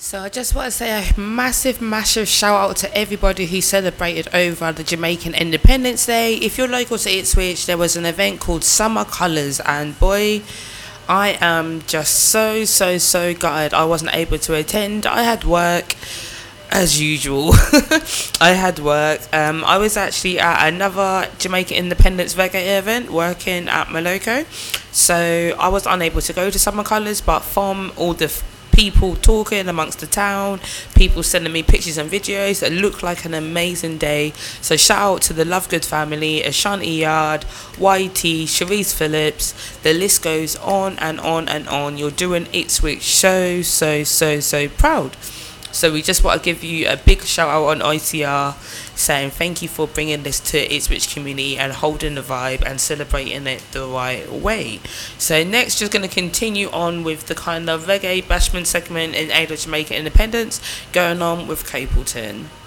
So I just want to say a massive shout out to everybody who celebrated over the Jamaican Independence Day. If you're local to Ipswich, there was an event called Summer Colours, and boy, I am just so gutted I wasn't able to attend. I had work as usual. I had work. I was actually at another Jamaican Independence Reggae event working at Moloko, so I was unable to go to Summer Colours, but from all the people talking amongst the town, people sending me pictures and videos that looked like an amazing day. So shout out to the Lovegood family, Ashanti Yard, YT, Cherise Phillips, the list goes on and on and on. You're doing Ipswich so proud. So we just want to give you a big shout out on ICR, saying thank you for bringing this to Ipswich community and holding the vibe and celebrating it the right way. So next, just going to continue on with the kind of reggae bashment segment in aid of Jamaica independence, going on with Capleton.